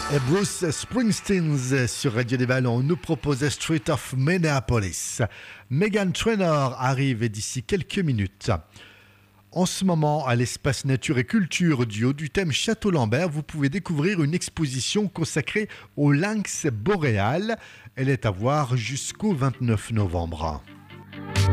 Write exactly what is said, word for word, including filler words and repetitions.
Et Bruce Springsteen sur Radio des Ballons nous propose Street of Minneapolis. Meghan Trainor arrive d'ici quelques minutes. En ce moment, à l'espace Nature et Culture du haut du thème Château Lambert, vous pouvez découvrir une exposition consacrée au lynx boréal. Elle est à voir jusqu'au vingt-neuf novembre.